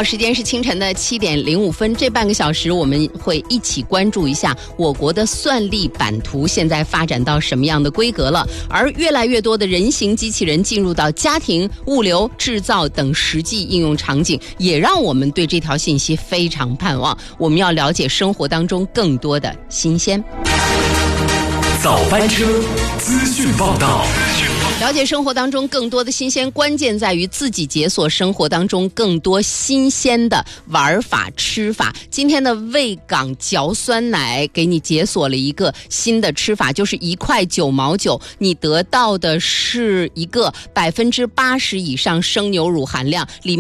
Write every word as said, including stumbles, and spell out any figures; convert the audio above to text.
好，时间是清晨的七点零五分。这半个小时，我们会一起关注一下我国的算力版图现在发展到什么样的规格了。而越来越多的人形机器人进入到家庭、物流、制造等实际应用场景，也让我们对这条信息非常盼望。我们要了解生活当中更多的新鲜。 早班车资讯报道。 了解生活当中更多的新鲜，关键在于自己解锁生活当中更多新鲜的玩法、吃法。今天的味港嚼酸奶给你解锁了一个新的吃法，就是一块九毛九，你得到的是一个百分之八十以上生牛乳含量，里面